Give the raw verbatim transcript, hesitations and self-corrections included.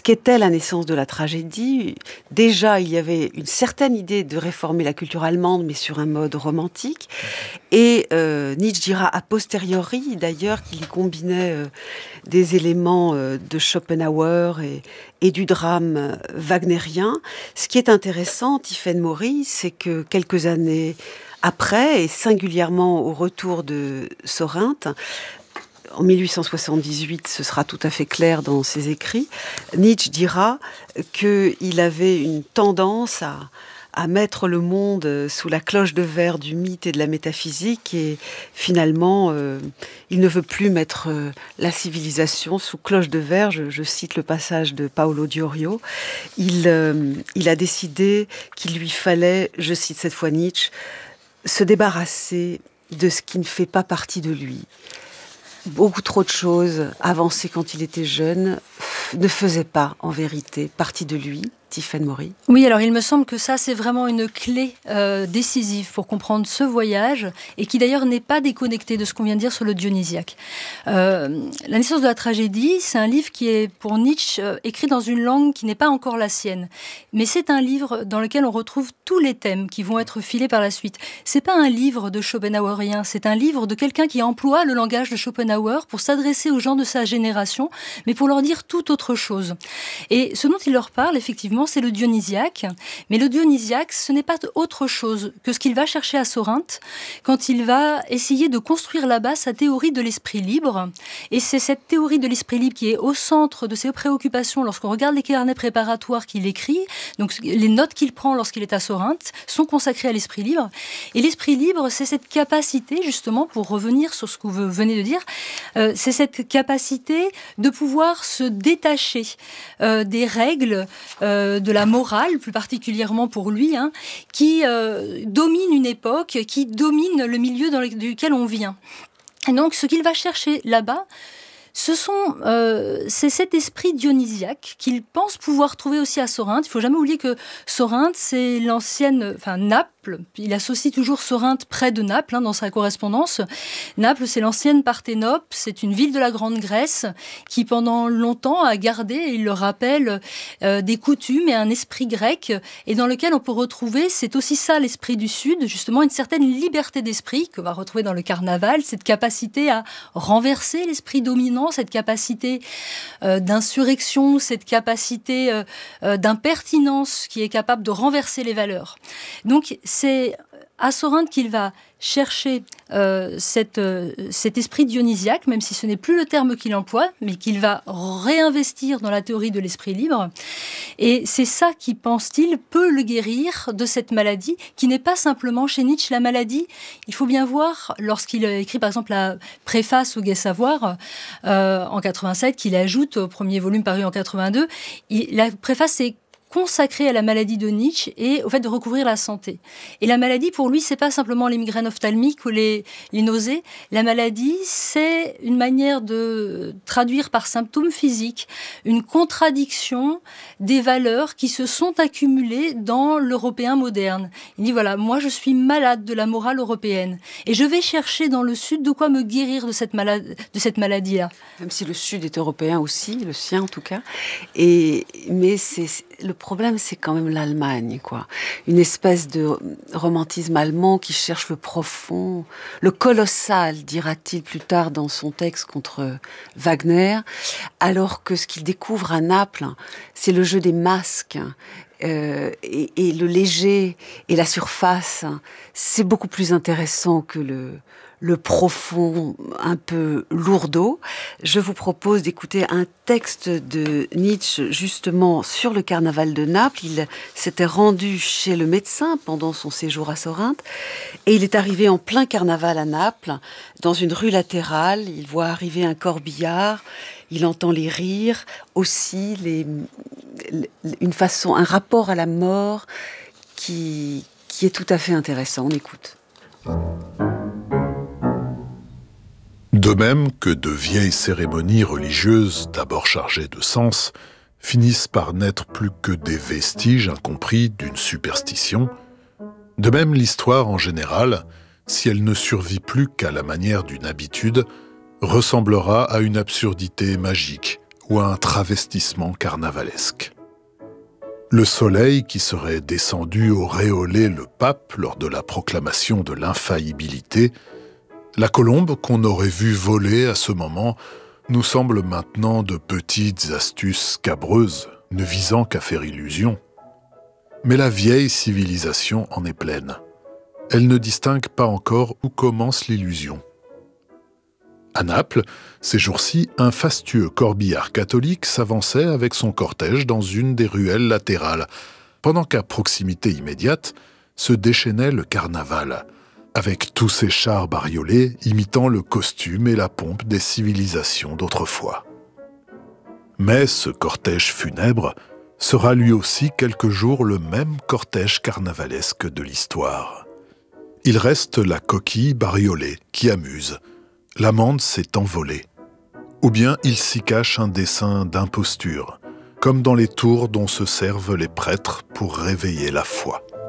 qu'était la naissance de la tragédie. Déjà, il y avait une certaine idée de réformer la culture allemande, mais sur un mode romantique. Et euh, Nietzsche dira a posteriori, d'ailleurs, qu'il y combinait euh, des éléments euh, de Schopenhauer et, et du drame wagnérien. Ce qui est intéressant, Tiphaine Maury, c'est que quelques années après, et singulièrement au retour de Sorinthe, en mille huit cent soixante-dix-huit, ce sera tout à fait clair dans ses écrits, Nietzsche dira qu'il avait une tendance à, à mettre le monde sous la cloche de verre du mythe et de la métaphysique, et finalement, euh, il ne veut plus mettre euh, la civilisation sous cloche de verre. Je, je cite le passage de Paolo Diorio. Il, euh, il a décidé qu'il lui fallait, je cite cette fois Nietzsche, se débarrasser de ce qui ne fait pas partie de lui. Beaucoup trop de choses avancées quand il était jeune ne faisaient pas, en vérité, partie de lui. Tiphaine Maury. Oui, alors il me semble que ça, c'est vraiment une clé euh, décisive pour comprendre ce voyage, et qui d'ailleurs n'est pas déconnecté de ce qu'on vient de dire sur le dionysiaque. Euh, la naissance de la tragédie, c'est un livre qui est, pour Nietzsche, euh, écrit dans une langue qui n'est pas encore la sienne. Mais c'est un livre dans lequel on retrouve tous les thèmes qui vont être filés par la suite. C'est pas un livre de Schopenhauerien, c'est un livre de quelqu'un qui emploie le langage de Schopenhauer pour s'adresser aux gens de sa génération, mais pour leur dire tout autre chose. Et ce dont il leur parle, effectivement, c'est le dionysiaque. Mais le dionysiaque, ce n'est pas autre chose que ce qu'il va chercher à Sorinthe quand il va essayer de construire là-bas sa théorie de l'esprit libre. Et c'est cette théorie de l'esprit libre qui est au centre de ses préoccupations lorsqu'on regarde les carnets préparatoires qu'il écrit. Donc les notes qu'il prend lorsqu'il est à Sorinthe sont consacrées à l'esprit libre. Et l'esprit libre, c'est cette capacité, justement, pour revenir sur ce que vous venez de dire, euh, c'est cette capacité de pouvoir se détacher euh, des règles euh, de la morale, plus particulièrement pour lui, hein, qui euh, domine une époque, qui domine le milieu dans lequel on vient. Et donc, ce qu'il va chercher là-bas, ce sont, euh, c'est cet esprit dionysiaque qu'il pense pouvoir trouver aussi à Sorinthe. Il ne faut jamais oublier que Sorinthe, c'est l'ancienne, enfin Naples. Il associe toujours Sorinthe près de Naples, hein, dans sa correspondance. Naples, c'est l'ancienne Parthénope. C'est une ville de la Grande Grèce qui, pendant longtemps, a gardé, et il le rappelle, euh, des coutumes et un esprit grec, et dans lequel on peut retrouver, c'est aussi ça l'esprit du Sud, justement une certaine liberté d'esprit que va retrouver dans le carnaval, cette capacité à renverser l'esprit dominant, cette capacité euh, d'insurrection, cette capacité euh, euh, d'impertinence qui est capable de renverser les valeurs. Donc c'est à Sorinthe qu'il va chercher euh, cette, euh, cet esprit dionysiaque, même si ce n'est plus le terme qu'il emploie, mais qu'il va réinvestir dans la théorie de l'esprit libre. Et c'est ça qui, pense-t-il, peut le guérir de cette maladie, qui n'est pas simplement chez Nietzsche la maladie. Il faut bien voir, lorsqu'il écrit par exemple la préface au Gai Savoir, euh, en quatre-vingt-sept, qu'il ajoute au premier volume paru en quatre-vingt-deux, il, la préface est consacré à la maladie de Nietzsche et au fait de recouvrir la santé. Et la maladie, pour lui, c'est pas simplement les migraines ophtalmiques ou les, les nausées. La maladie, c'est une manière de traduire par symptômes physiques une contradiction des valeurs qui se sont accumulées dans l'Européen moderne. Il dit, voilà, moi je suis malade de la morale européenne et je vais chercher dans le Sud de quoi me guérir de cette, malade, de cette maladie-là. Même si le Sud est européen aussi, le sien en tout cas. Et, mais c'est... Le problème, c'est quand même l'Allemagne, quoi. Une espèce de romantisme allemand qui cherche le profond, le colossal, dira-t-il plus tard dans son texte contre Wagner, alors que ce qu'il découvre à Naples, c'est le jeu des masques. Euh, et, et le léger et la surface, c'est beaucoup plus intéressant que le, le profond, un peu lourdeau. Je vous propose d'écouter un texte de Nietzsche, justement, sur le carnaval de Naples. Il s'était rendu chez le médecin pendant son séjour à Sorinthe, et il est arrivé en plein carnaval à Naples, dans une rue latérale. Il voit arriver un corbillard, il entend les rires, aussi les, une façon, un rapport à la mort qui, qui est tout à fait intéressant. On écoute. De même que de vieilles cérémonies religieuses, d'abord chargées de sens, finissent par n'être plus que des vestiges incompris d'une superstition, de même l'histoire en général, si elle ne survit plus qu'à la manière d'une habitude, ressemblera à une absurdité magique ou à un travestissement carnavalesque. Le soleil qui serait descendu auréoler le pape lors de la proclamation de l'infaillibilité, la colombe qu'on aurait vue voler à ce moment nous semble maintenant de petites astuces scabreuses, ne visant qu'à faire illusion. Mais la vieille civilisation en est pleine. Elle ne distingue pas encore où commence l'illusion. À Naples, ces jours-ci, un fastueux corbillard catholique s'avançait avec son cortège dans une des ruelles latérales, pendant qu'à proximité immédiate se déchaînait le carnaval, avec tous ces chars bariolés imitant le costume et la pompe des civilisations d'autrefois. Mais ce cortège funèbre sera lui aussi quelque jour le même cortège carnavalesque de l'histoire. Il reste la coquille bariolée qui amuse. L'amande s'est envolée. Ou bien il s'y cache un dessin d'imposture, comme dans les tours dont se servent les prêtres pour réveiller la foi.